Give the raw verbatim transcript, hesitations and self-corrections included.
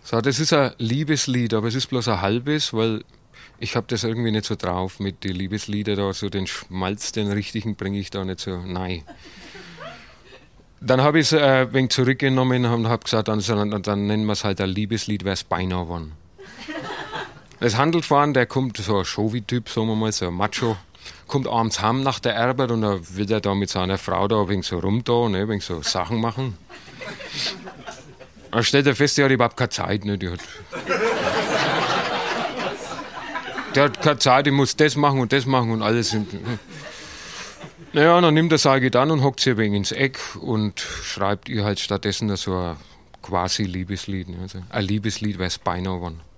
So, das ist ein Liebeslied, aber es ist bloß ein halbes, weil ich habe das irgendwie nicht so drauf mit den Liebeslieder da, so den Schmalz, den richtigen bringe ich da nicht so, nein. Dann habe ich es äh, ein wenig zurückgenommen und habe gesagt, dann, dann, dann nennen wir es halt ein Liebeslied, wäre es beinahe geworden. Es handelt von, der kommt, so ein Chauvi-Typ, sagen wir mal, so ein Macho, kommt abends heim nach der Arbeit und dann will er da mit seiner Frau da ein wenig so rum da, ne, ein wenig so Sachen machen. Dann stellt er fest, die hat überhaupt keine Zeit. Ne? Die, hat, die hat keine Zeit, die muss das machen und das machen und alles. Und, naja, dann nimmt er seine Gitarre und hockt sie ein wenig ins Eck und schreibt ihr halt stattdessen so ein quasi Liebeslied. Ne? Also ein Liebeslied wäre es beinahe geworden.